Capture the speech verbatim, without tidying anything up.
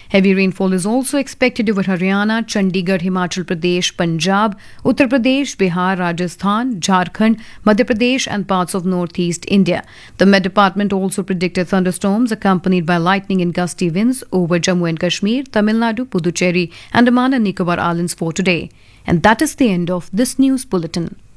Heavy rainfall is also expected over Haryana, Chandigarh, Himachal Pradesh, Punjab, Uttar Pradesh, Bihar, Rajasthan, Jharkhand, Madhya Pradesh, and parts of northeast India. The Met Department also predicted thunderstorms accompanied by lightning and gusty winds over Jammu and Kashmir, Tamil Nadu, Puducherry, Andaman and Nicobar Islands for today. And that is the end of this news bulletin.